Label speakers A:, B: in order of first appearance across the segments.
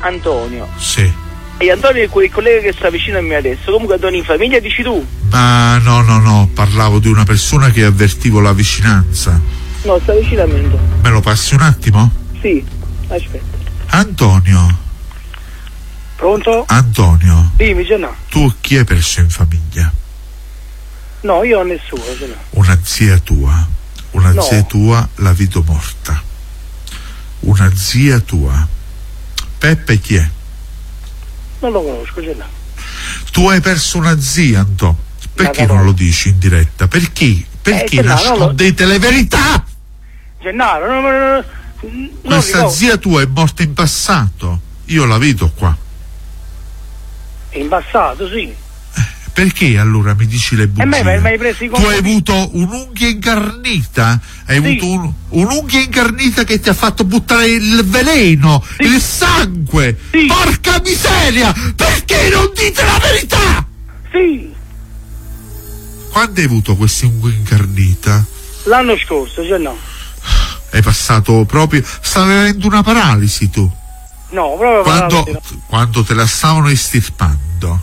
A: Antonio.
B: Sì.
A: E Antonio è quel collega che sta vicino a me adesso. Comunque Antonio in famiglia dici tu?
B: Ma no, parlavo di una persona che avvertivo la vicinanza.
A: No, sta vicino a me.
B: Me lo passi un attimo?
A: Sì, aspetta.
B: Antonio.
A: Pronto?
B: Antonio.
A: Dimmi, Gennaro.
B: Tu chi hai perso in famiglia?
A: No, io ho nessuno, Gennaro.
B: Una zia tua. Una
A: No.
B: zia tua la vedo morta. Una zia tua. Peppe chi è?
A: Non lo conosco, Gennaro.
B: Tu hai perso una zia, Anto. Perché non lo dici in diretta? Perché? Perché
A: Gennaro,
B: nascondete le verità?
A: Gennaro, no.
B: Questa zia tua è morta in passato. Io la vedo qua.
A: In passato, sì.
B: Perché allora mi dici le bugie?
A: E mi hai preso i
B: Tu hai avuto un'unghia incarnita? Hai avuto un'unghia incarnita che ti ha fatto buttare il veleno, il sangue?
A: Sì.
B: Porca miseria! Perché non dite la verità?
A: Sì.
B: Quando hai avuto questa unghia incarnita?
A: L'anno scorso, Gennaro.
B: Hai passato proprio... Stavi avendo una paralisi tu?
A: No, proprio
B: quando te la stavano estirpando.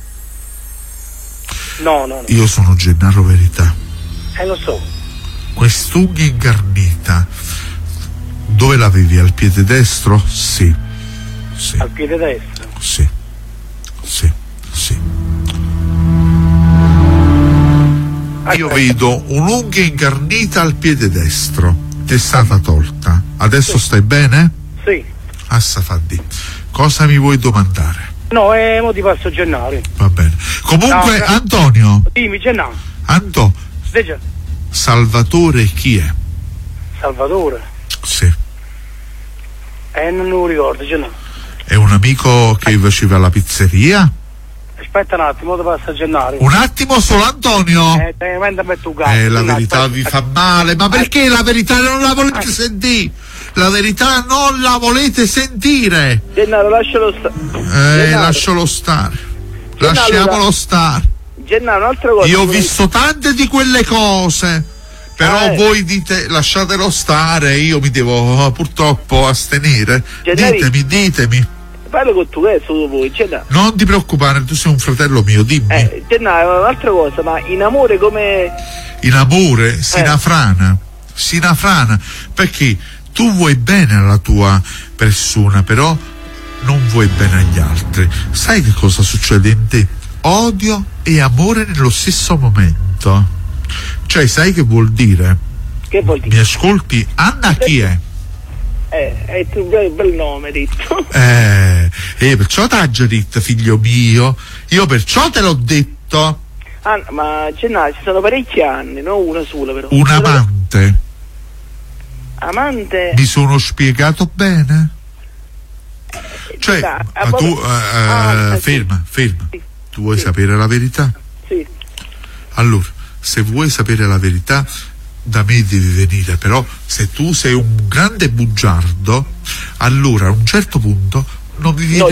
A: No.
B: Io sono Gennaro Verità.
A: Lo so.
B: Quest'unghia incarnita dove l'avevi? Al piede destro? Sì.
A: Al piede destro?
B: Sì. Io vedo un'unghia incarnita al piede destro. Ti è stata tolta. Adesso stai bene?
A: Sì.
B: Assafaddi. Cosa mi vuoi domandare?
A: No, mo ti passo Gennaro.
B: Va bene. Comunque,
A: No,
B: Antonio.
A: Dimmi, Gennaro.
B: Anto.
A: Invece...
B: Salvatore chi è?
A: Salvatore?
B: Sì.
A: Non lo ricordo, Gennaro.
B: È un amico che faceva la pizzeria?
A: Aspetta un attimo, ti passo Gennaro.
B: Un attimo solo, Antonio. La verità vi fa male. Ma perché la verità non la volete sentire? La verità non la volete sentire.
A: Gennaro, lascialo stare.
B: Lascialo stare. Lasciamolo stare.
A: Gennaro, un'altra cosa.
B: Io ho visto tante di quelle cose. Però voi dite lasciatelo stare. Io mi devo purtroppo astenere. Ditemi.
A: Parlo con tu, solo voi, Gennaro.
B: Non ti preoccupare, tu sei un fratello mio, dimmi.
A: Gennaro, un'altra cosa, ma in amore come...
B: In amore sinafrana, perché tu vuoi bene alla tua persona, però non vuoi bene agli altri. Sai che cosa succede in te? Odio e amore nello stesso momento. Cioè, sai che vuol dire?
A: Che vuol dire?
B: Mi ascolti? Anna chi è?
A: È un bel nome, detto.
B: Perciò t'ha già detto, figlio mio. Io perciò te l'ho detto.
A: Ma Gennaro, ci sono parecchi anni, non una sola però.
B: Un amante.
A: Amante?
B: Mi sono spiegato bene? Cioè, tu ferma.
A: Sì.
B: Tu vuoi sapere la verità?
A: Sì.
B: Allora, se vuoi sapere la verità, da me devi venire, però se tu sei un grande bugiardo, allora a un certo punto non mi viene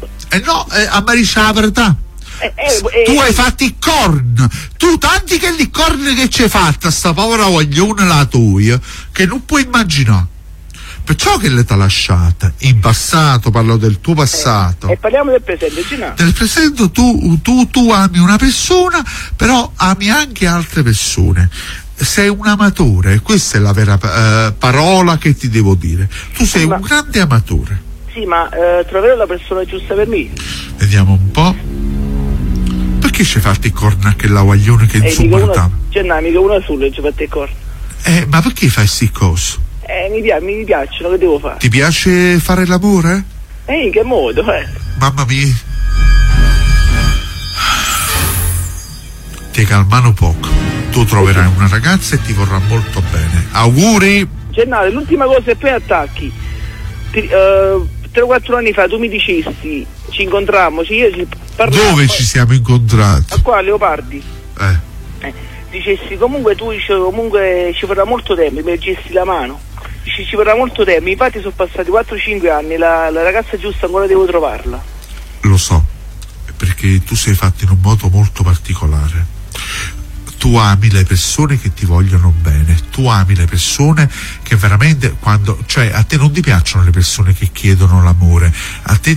B: a me dice la verità. Tu hai fatto i corn, tu tanti che li corn che ci hai fatto a sta povera guaglione la tua che non puoi immaginare. Perciò che le t'ha lasciata in passato, parlo del tuo passato.
A: E parliamo del presente, Gennaro.
B: Nel presente tu ami una persona, però ami anche altre persone. Sei un amatore, questa è la vera parola che ti devo dire. Tu sei un grande amatore.
A: Sì, ma troverò la persona giusta per me.
B: Vediamo un po'. Perché ci hai fatto i corna che la guaglione che insupportava?
A: Gennaro, mica una sola ci fate i corna.
B: Ma perché fai sti cose?
A: Mi piacciono, che devo fare?
B: Ti piace fare l'amore?
A: In che modo,
B: Mamma mia. Ti calmano poco. Tu troverai una ragazza e ti vorrà molto bene. Auguri!
A: Gennaro, l'ultima cosa e poi attacchi. 3 o 4 anni fa tu mi dicesti, ci incontrammo,
B: dove ci siamo incontrati?
A: A qua, a Leopardi. Dicessi comunque comunque ci vorrà molto tempo, mi gesti la mano. Dici ci vorrà molto tempo, infatti sono passati 4-5 anni, la ragazza giusta ancora devo trovarla.
B: Lo so, perché tu sei fatto in un modo molto particolare. Tu ami le persone che ti vogliono bene, tu ami le persone che veramente a te non ti piacciono le persone che chiedono l'amore, a te